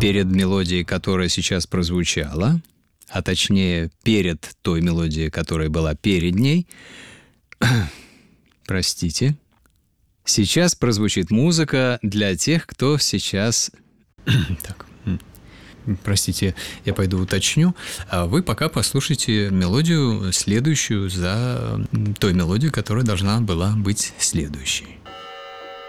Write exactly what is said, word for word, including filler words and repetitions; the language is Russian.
перед мелодией, которая сейчас прозвучала, а точнее перед той мелодией, которая была перед ней. Простите. Сейчас прозвучит музыка для тех, кто сейчас... Так, простите, я пойду уточню. А вы пока послушайте мелодию, следующую за той мелодией, которая должна была быть следующей.